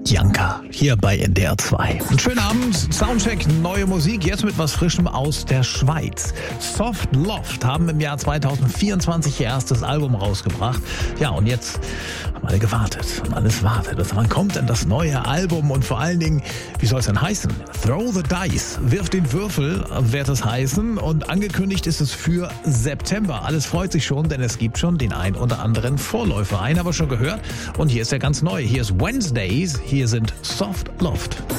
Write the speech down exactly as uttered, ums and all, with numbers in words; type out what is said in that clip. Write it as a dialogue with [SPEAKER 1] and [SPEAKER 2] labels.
[SPEAKER 1] Janka, hier bei N D R zwei. Einen schönen Abend, Soundcheck, neue Musik, jetzt mit was Frischem aus der Schweiz. Soft Loft haben im Jahr zweitausendvierundzwanzig ihr erstes Album rausgebracht. Ja, und jetzt haben alle gewartet und alles wartet. Wann kommt denn das neue Album und vor allen Dingen, wie soll es denn heißen? Throw the Dice, wirf den Würfel, wird es heißen, und angekündigt ist es für September. Alles freut sich schon, denn es gibt schon den ein oder anderen Vorläufer. Einen haben wir schon gehört und hier ist der ganz neu. Hier ist Wednesdays, hier sind Soft Loft.